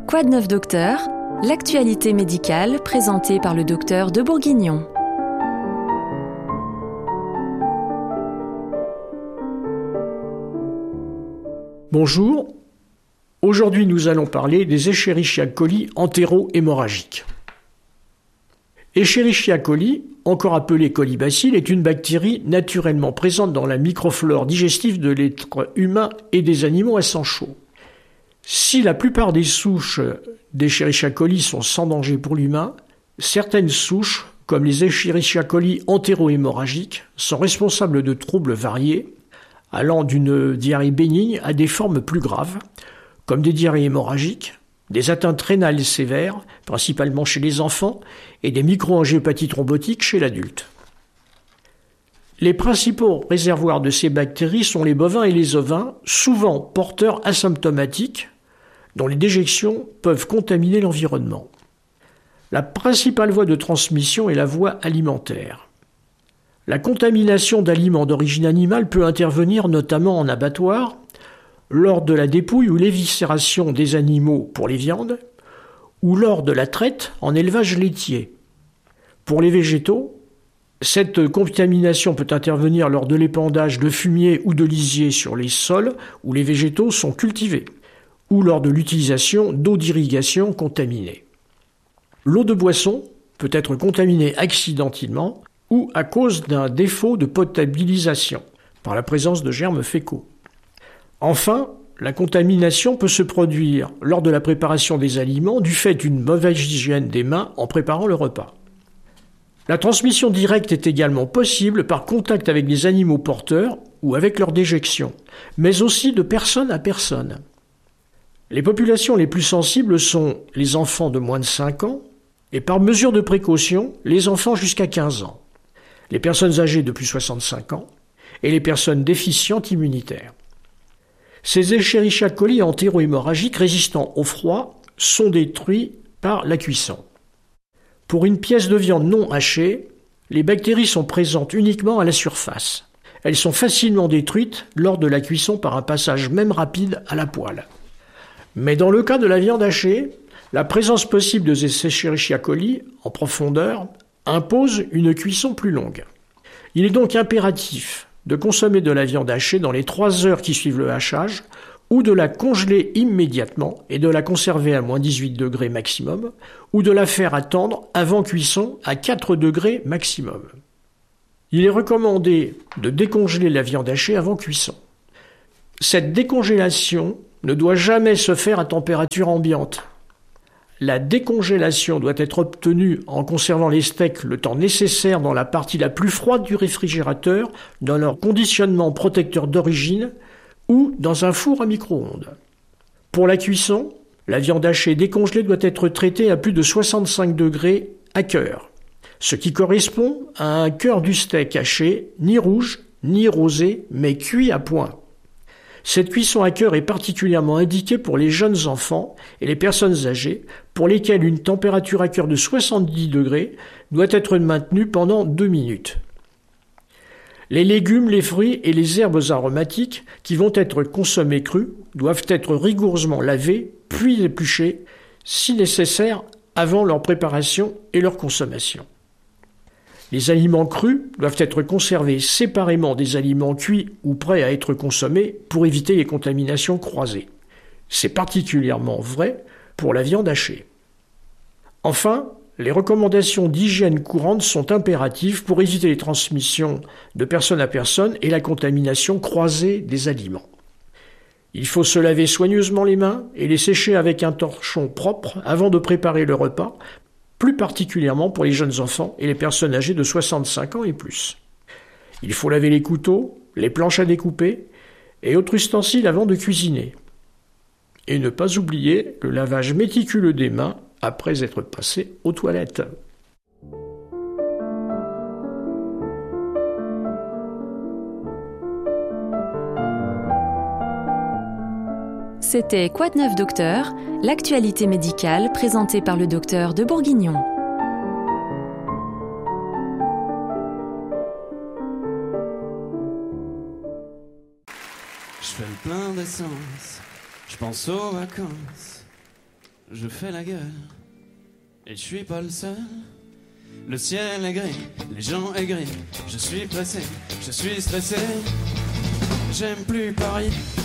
Quoi de neuf docteur ? L'actualité médicale présentée par le docteur de Bourguignon. Bonjour, aujourd'hui nous allons parler des Escherichia coli entéro-hémorragiques. Escherichia coli, encore appelée colibacille, est une bactérie naturellement présente dans la microflore digestive de l'être humain et des animaux à sang chaud. Si la plupart des souches d'Escherichia coli sont sans danger pour l'humain, certaines souches, comme les Escherichia coli entéro-hémorragiques, sont responsables de troubles variés, allant d'une diarrhée bénigne à des formes plus graves, comme des diarrhées hémorragiques, des atteintes rénales sévères, principalement chez les enfants, et des microangiopathies thrombotiques chez l'adulte. Les principaux réservoirs de ces bactéries sont les bovins et les ovins, souvent porteurs asymptomatiques, dont les déjections peuvent contaminer l'environnement. La principale voie de transmission est la voie alimentaire. La contamination d'aliments d'origine animale peut intervenir notamment en abattoir, lors de la dépouille ou l'éviscération des animaux pour les viandes, ou lors de la traite en élevage laitier. Pour les végétaux, cette contamination peut intervenir lors de l'épandage de fumier ou de lisier sur les sols où les végétaux sont cultivés, ou lors de l'utilisation d'eau d'irrigation contaminée. L'eau de boisson peut être contaminée accidentellement ou à cause d'un défaut de potabilisation, par la présence de germes fécaux. Enfin, la contamination peut se produire lors de la préparation des aliments du fait d'une mauvaise hygiène des mains en préparant le repas. La transmission directe est également possible par contact avec des animaux porteurs ou avec leur déjection, mais aussi de personne à personne. Les populations les plus sensibles sont les enfants de moins de 5 ans et par mesure de précaution, les enfants jusqu'à 15 ans, les personnes âgées de plus de 65 ans et les personnes déficientes immunitaires. Ces Escherichia coli entéro-hémorragiques résistants au froid sont détruits par la cuisson. Pour une pièce de viande non hachée, les bactéries sont présentes uniquement à la surface. Elles sont facilement détruites lors de la cuisson par un passage même rapide à la poêle. Mais dans le cas de la viande hachée, la présence possible de ces Escherichia coli en profondeur impose une cuisson plus longue. Il est donc impératif de consommer de la viande hachée dans les 3 heures qui suivent le hachage ou de la congeler immédiatement et de la conserver à moins 18 degrés maximum ou de la faire attendre avant cuisson à 4 degrés maximum. Il est recommandé de décongeler la viande hachée avant cuisson. Cette décongélation ne doit jamais se faire à température ambiante. La décongélation doit être obtenue en conservant les steaks le temps nécessaire dans la partie la plus froide du réfrigérateur, dans leur conditionnement protecteur d'origine ou dans un four à micro-ondes. Pour la cuisson, la viande hachée décongelée doit être traitée à plus de 65 degrés à cœur, ce qui correspond à un cœur du steak haché, ni rouge, ni rosé, mais cuit à point. Cette cuisson à cœur est particulièrement indiquée pour les jeunes enfants et les personnes âgées, pour lesquelles une température à cœur de 70 degrés doit être maintenue pendant 2 minutes. Les légumes, les fruits et les herbes aromatiques qui vont être consommés crus doivent être rigoureusement lavés, puis épluchés, si nécessaire, avant leur préparation et leur consommation. Les aliments crus doivent être conservés séparément des aliments cuits ou prêts à être consommés pour éviter les contaminations croisées. C'est particulièrement vrai pour la viande hachée. Enfin, les recommandations d'hygiène courantes sont impératives pour éviter les transmissions de personne à personne et la contamination croisée des aliments. Il faut se laver soigneusement les mains et les sécher avec un torchon propre avant de préparer le repas, plus particulièrement pour les jeunes enfants et les personnes âgées de 65 ans et plus. Il faut laver les couteaux, les planches à découper et autres ustensiles avant de cuisiner. Et ne pas oublier le lavage méticuleux des mains après être passé aux toilettes. C'était Quoi de neuf docteur ? L'actualité médicale présentée par le docteur de Bourguignon. Je fais le plein d'essence, je pense aux vacances. je fais la gueule. Et je suis pas le seul. Le ciel est gris, les gens aigris. Je suis pressé, je suis stressé. J'aime plus Paris.